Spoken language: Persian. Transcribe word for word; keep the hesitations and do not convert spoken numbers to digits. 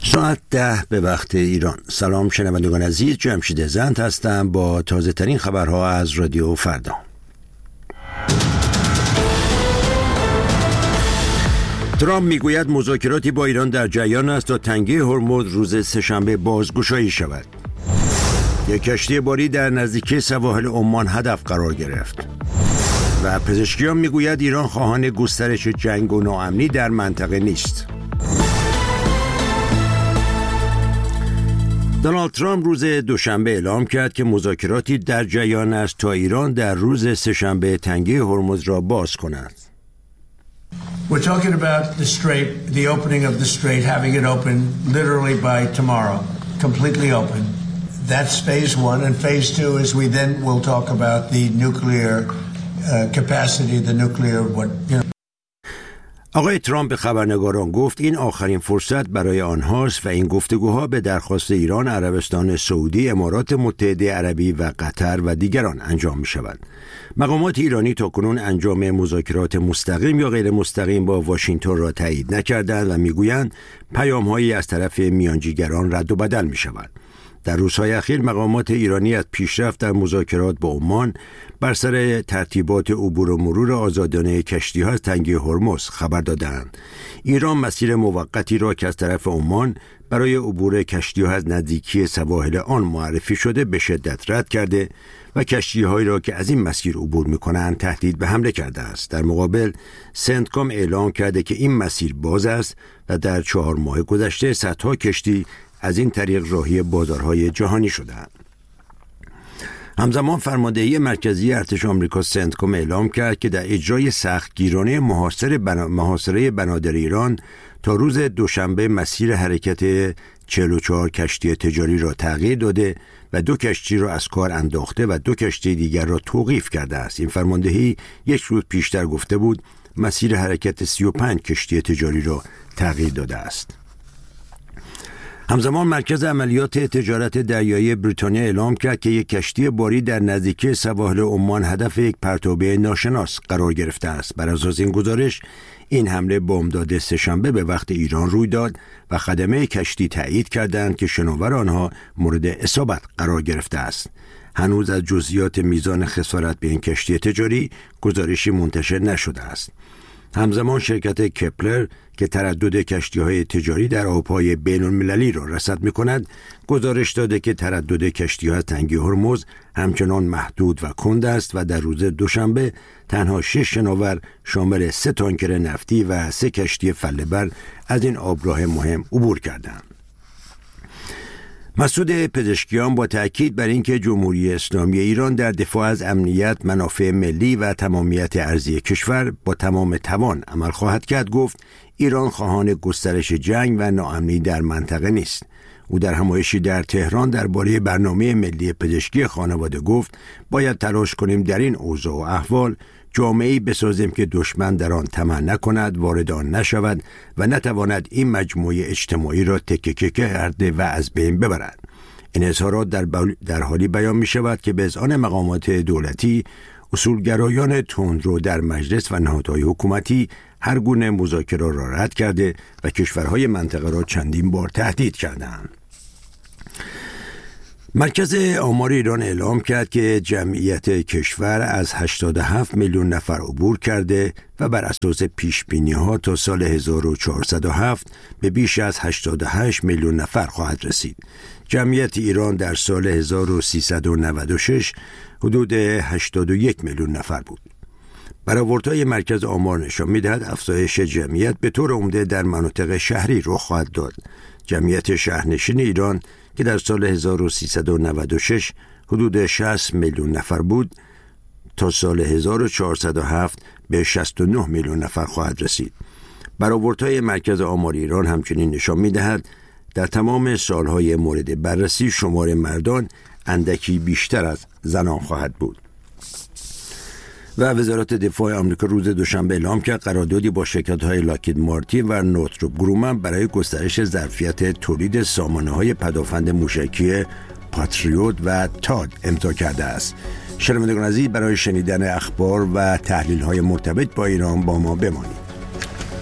ساعت ده به وقت ایران. سلام شنوندگان عزیز، جمشید زند هستم با تازه ترین خبرها از رادیو فردا. ترامپ میگوید مذاکراتی با ایران در جریان است تا تنگه هرمز روز سه‌شنبه بازگشایی شود. یک کشتی باری در نزدیکی سواحل عمان هدف قرار گرفت. و پزشکیان میگوید ایران خواهان گسترش جنگ و ناامنی در منطقه نیست. دونالد ترامپ روز دوشنبه اعلام کرد که مذاکراتی در جریان است تا ایران در روز سه‌شنبه تنگه هرمز را باز کند. We're talking about the strait, the opening of the strait, having it open literally by tomorrow, completely open. That's phase one, and phase two is we then will talk about the nuclear uh, capacity, the nuclear what you know. آقای ترامپ به خبرنگاران گفت این آخرین فرصت برای آنهاست و این گفتگوها به درخواست ایران، عربستان سعودی، امارات متحده عربی و قطر و دیگران انجام می شود. مقامات ایرانی تاکنون انجام مذاکرات مستقیم یا غیر مستقیم با واشنگتن را تایید نکردند و میگویند پیام‌هایی از طرف میانجیگران رد و بدل می شود. در روزهای اخیر مقامات ایرانی از پیشرفت در مذاکرات با عمان بر سر ترتیبات عبور و مرور آزادانه کشتی‌ها از تنگه هرمز خبر دادند. ایران مسیر موقتی را که از طرف عمان برای عبور کشتی‌ها از نزدیکی سواحل آن معرفی شده به شدت رد کرده و کشتی‌هایی را که از این مسیر عبور می‌کنند تهدید به حمله کرده است. در مقابل سنتکام اعلام کرده که این مسیر باز است و در چهار ماه گذشته صدها کشتی از این طریق راهی بازارهای جهانی شدند. همزمان فرماندهی مرکزی ارتش آمریکا سنتکام اعلام کرد که در اجرای سختگیرانه محاصره بنا... محاصره بنادر ایران تا روز دوشنبه مسیر حرکت چهل و چهار کشتی تجاری را تغییر داده و دو کشتی را از کار انداخته و دو کشتی دیگر را توقیف کرده است. این فرماندهی یک روز پیشتر گفته بود مسیر حرکت سی و پنج کشتی تجاری را تغییر داده است. همزمان مرکز عملیات تجارت دریایی بریتانیا اعلام کرد که یک کشتی باری در نزدیکی سواحل عمان هدف یک پرتابه ناشناس قرار گرفته است. بر اساس این گزارش این حمله بامداد سه‌شنبه به وقت ایران روی داد و خدمه کشتی تایید کردند که شناور آنها مورد اصابت قرار گرفته است. هنوز از جزئیات میزان خسارت به این کشتی تجاری گزارشی منتشر نشده است. همزمان شرکت کپلر که تردد کشتی‌های تجاری در آب‌های بین‌المللی را رصد می‌کند، گزارش داده که تردد کشتی‌ها از تنگه هرمز همچنان محدود و کند است و در روز دوشنبه تنها شش شناور شامل سه تانکر نفتی و سه کشتی فله‌بر از این آبراه مهم عبور کردند. مسعود پزشکیان با تأکید بر اینکه جمهوری اسلامی ایران در دفاع از امنیت، منافع ملی و تمامیت ارضی کشور با تمام توان عمل خواهد کرد گفت ایران خواهان گسترش جنگ و ناامنی در منطقه نیست. او در همایشی در تهران درباره برنامه ملی پزشکی خانواده گفت باید تلاش کنیم در این اوضاع و احوال جامعه‌ای بسازیم که دشمن در آن طمع نکند، وارد آن نشود و نتواند این مجموعه اجتماعی را تکه تکه کرده و از بین ببرد. این اظهارات در, بل... در حالی بیان می شود که به اذعان مقامات دولتی اصولگرایان تندرو در مجلس و نهادهای حکومتی هر گونه مذاکره را رد کرده و کشورهای منطقه را چندین بار تهدید کردند. مرکز آمار ایران اعلام کرد که جمعیت کشور از هشتاد و هفت میلیون نفر عبور کرده و بر اساس پیش‌بینی‌ها تا سال هزار و چهارصد و هفت به بیش از هشتاد و هشت میلیون نفر خواهد رسید. جمعیت ایران در سال هزار و سیصد و نود و شش حدود هشتاد و یک میلیون نفر بود. برآوردهای مرکز آمار نشان می‌دهد افزایش جمعیت به طور عمده در مناطق شهری رخ خواهد داد. جمعیت شهرنشین ایران که در سال هزار و سیصد و نود و شش حدود شصت میلیون نفر بود تا سال هزار و چهارصد و هفت به شصت و نه میلیون نفر خواهد رسید. برآوردهای مرکز آمار ایران همچنین نشان می‌دهد در تمام سالهای مورد بررسی شمار مردان اندکی بیشتر از زنان خواهد بود. و وزارت دفاع آمریکا روز دوشنبه اعلام کرد قراردادی با شرکت‌های لاکهید مارتین و نورتروپ گرومن برای گسترش ظرفیت تولید سامانه‌های پدافند موشکی پاتریوت و تاد امضا کرده است. شنوندگان عزیز، برای شنیدن اخبار و تحلیل‌های مرتبط با ایران با ما بمانید.